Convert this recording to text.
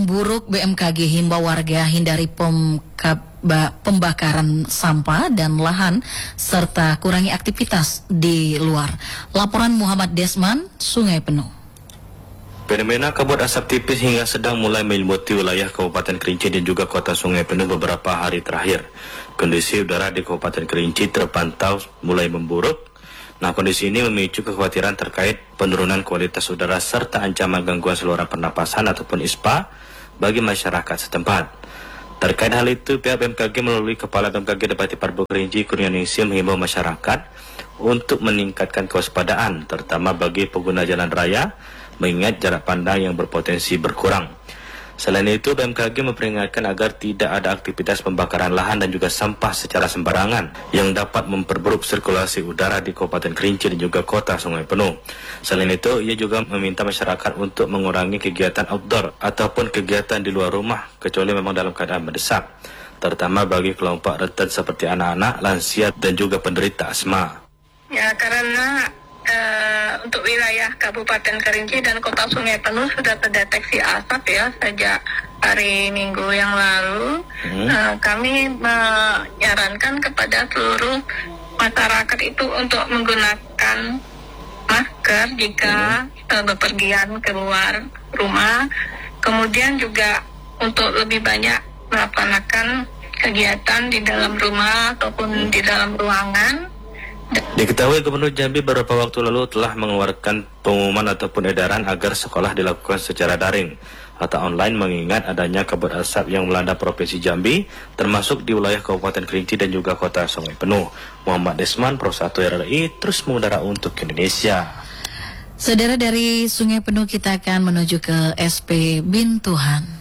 Buruk BMKG himbau warga hindari pembakaran sampah dan lahan serta kurangi aktivitas di luar. Laporan Muhammad Desman, Sungai Penuh. Fenomena kabut asap tipis hingga sedang mulai menyelimuti wilayah Kabupaten Kerinci dan juga kota Sungai Penuh beberapa hari terakhir. Kondisi udara di Kabupaten Kerinci terpantau mulai memburuk. Nah, kondisi ini memicu kekhawatiran terkait penurunan kualitas udara serta ancaman gangguan saluran pernapasan ataupun ISPA bagi masyarakat setempat. Terkait hal itu, pihak BMKG melalui Kepala BMKG Depati Parbo Kerinci Kurnianingsih menghimbau masyarakat untuk meningkatkan kewaspadaan, terutama bagi pengguna jalan raya, mengingat jarak pandang yang berpotensi berkurang. Selain itu, BMKG memperingatkan agar tidak ada aktivitas pembakaran lahan dan juga sampah secara sembarangan yang dapat memperburuk sirkulasi udara di Kabupaten Kerinci dan juga kota Sungai Penuh. Selain itu, ia juga meminta masyarakat untuk mengurangi kegiatan outdoor ataupun kegiatan di luar rumah kecuali memang dalam keadaan mendesak, terutama bagi kelompok rentan seperti anak-anak, lansia dan juga penderita asma. Ya, karena untuk wilayah Kabupaten Kerinci dan Kota Sungai Penuh sudah terdeteksi asap ya sejak hari Minggu yang lalu. Kami menyarankan kepada seluruh masyarakat itu untuk menggunakan masker jika bepergian keluar rumah. Kemudian juga untuk lebih banyak melaksanakan kegiatan di dalam rumah ataupun di dalam ruangan. Diketahui Gubernur Jambi beberapa waktu lalu telah mengeluarkan pengumuman ataupun edaran agar sekolah dilakukan secara daring atau online mengingat adanya kabut asap yang melanda Provinsi Jambi termasuk di wilayah Kabupaten Kerinci dan juga kota Sungai Penuh. Muhammad Desman, Pro 1 RRI, terus mengudara untuk Indonesia. Saudara, dari Sungai Penuh kita akan menuju ke SP Bintuhan.